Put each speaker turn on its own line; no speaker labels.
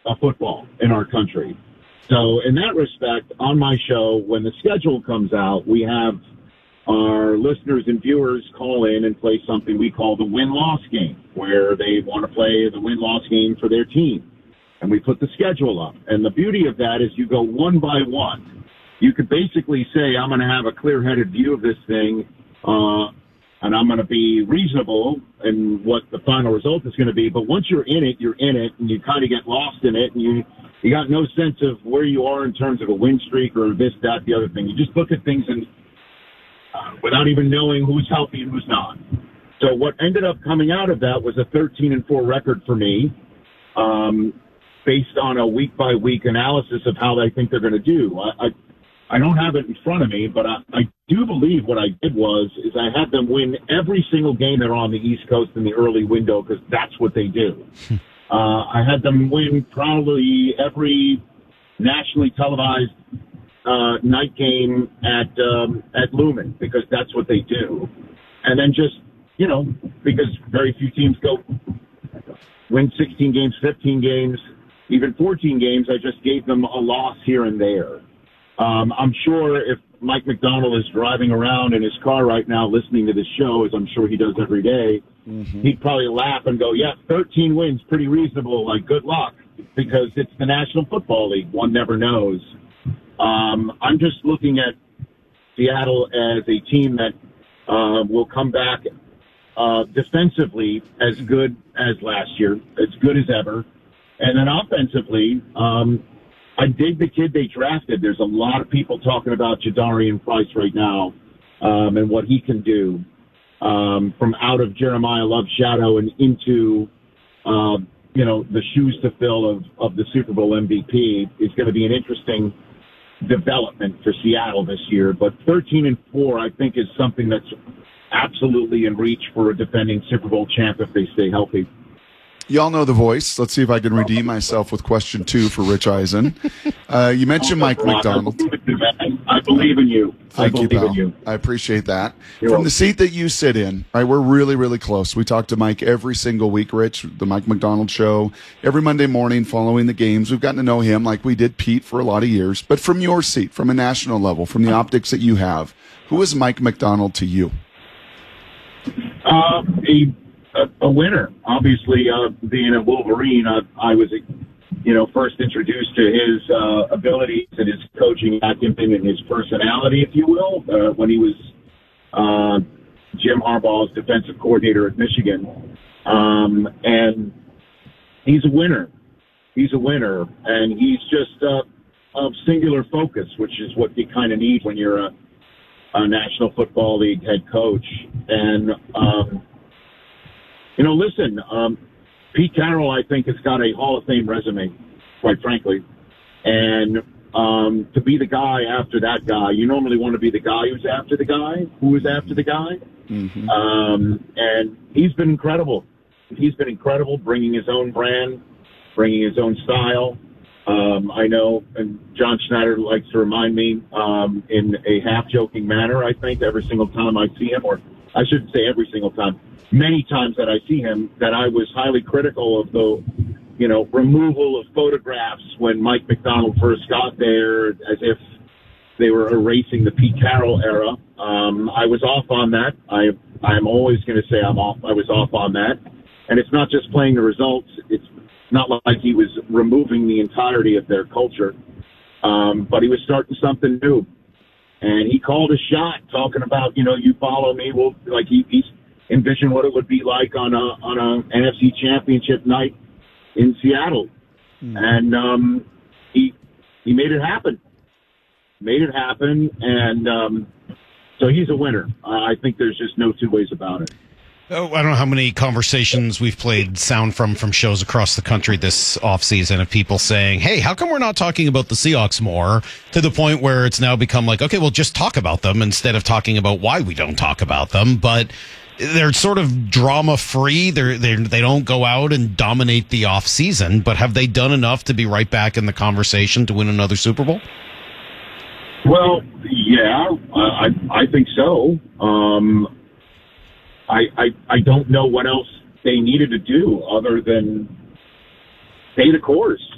football in our country. So in that respect, on my show, when the schedule comes out, we have our listeners and viewers call in and play something we call the win-loss game, where they want to play the win-loss game for their team. And we put the schedule up. And the beauty of that is you go one by one. You could basically say, I'm going to have a clear-headed view of this thing, and I'm going to be reasonable in what the final result is going to be. But once you're in it, and you kind of get lost in it, and you got no sense of where you are in terms of a win streak or this, that, the other thing. You just look at things and without even knowing who's healthy and who's not. So what ended up coming out of that was a 13-4 record for me, based on a week-by-week analysis of how they think they're going to do. I don't have it in front of me, but I do believe what I did is I had them win every single game that are on the East Coast in the early window because that's what they do. I had them win probably every nationally televised night game at Lumen because that's what they do. And then just, because very few teams go win 16 games, 15 games, even 14 games, I just gave them a loss here and there. I'm sure if Mike Macdonald is driving around in his car right now listening to this show, as I'm sure he does every day, he'd probably laugh and go, yeah, 13 wins, pretty reasonable, like good luck, because it's the National Football League. One never knows. I'm just looking at Seattle as a team that will come back defensively as good as last year, as good as ever. And then offensively, I dig the kid they drafted. There's a lot of people talking about Jadarian Price right now and what he can do from out of Jeremiah Love's shadow and into, the shoes to fill of the Super Bowl MVP is going to be an interesting development for Seattle this year. But 13-4, I think, is something that's absolutely in reach for a defending Super Bowl champ if they stay healthy.
Y'all know the voice. Let's see if I can redeem myself with question 2 for Rich Eisen. You mentioned Mike Macdonald.
I believe in you.
Thank you, pal. I appreciate that. From the seat that you sit in, right, we're really, really close. We talk to Mike every single week, Rich, the Mike Macdonald Show, every Monday morning following the games. We've gotten to know him like we did Pete for a lot of years. But from your seat, from a national level, from the optics that you have, who is Mike Macdonald to you?
A winner. Obviously, being a Wolverine, I was, first introduced to his abilities and his coaching acumen and his personality, if you will, when he was Jim Harbaugh's defensive coordinator at Michigan. And he's a winner. He's a winner, and he's just of singular focus, which is what you kind of need when you're a National Football League head coach. And listen, Pete Carroll, I think, has got a Hall of Fame resume, quite frankly. And to be the guy after that guy, you normally want to be the guy who's after the guy, who is after the guy. Mm-hmm. And he's been incredible. He's been incredible, bringing his own brand, bringing his own style. I know, and John Schneider likes to remind me in a half-joking manner, I think, every single time I see him, or I shouldn't say every single time, many times that I see him, that I was highly critical of the, removal of photographs when Mike Macdonald first got there, as if they were erasing the Pete Carroll era. I was off on that. I'm always going to say I was off on that. And it's not just playing the results. It's not like he was removing the entirety of their culture. But he was starting something new. And he called a shot talking about, you follow me. Well, like he's envisioned what it would be like on a NFC Championship night in Seattle. And he made it happen. And so he's a winner. I think there's just no two ways about it.
Oh, I don't know how many conversations we've played sound from shows across the country this offseason of people saying, hey, how come we're not talking about the Seahawks more, to the point where it's now become like, okay, well, just talk about them instead of talking about why we don't talk about them. But they're sort of drama-free. They don't go out and dominate the offseason, but have they done enough to be right back in the conversation to win another Super Bowl?
Well, yeah, I think so. I don't know what else they needed to do other than stay the course.